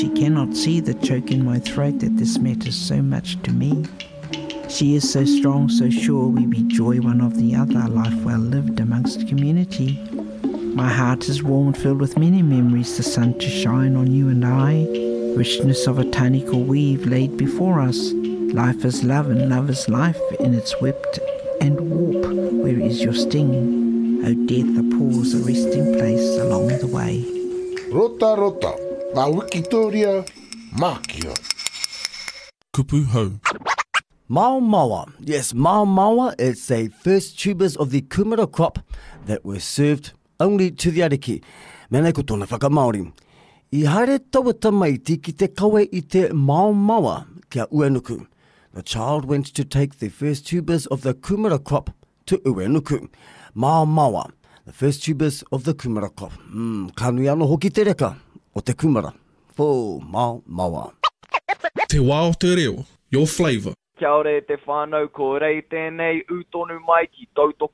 She cannot see the choke in my throat that this matters so much to me. She is so strong, so sure, we be joy one of the other, a life well lived amongst community. My heart is warm and filled with many memories, the sun to shine on you and I, richness of a tanical weave laid before us. Life is love and love is life in its whipped and warp. Where is your sting? O death, a pause, a resting place along the way. Rota rota, ngā Wikitoria, Mākia. Kupu hau. Mau Maua. Yes, Mau Maua is the first tubers of the kumara crop that were served only to the ariki. Mēnei ko tōna whakamaori. I haere taua tamaiti ki te kawe i te Mau Maua kia Uenuku. The child went to take the first tubers of the kumara crop to Uenuku. Mau Maua, the first tubers of the kumara crop. Kanui anō hoki te reka o te kumara. Fō Mau Maua. Te wā o te reo, your flavour. Kia ore te whānau, ko rei tēnei utonu mai ki tautoko.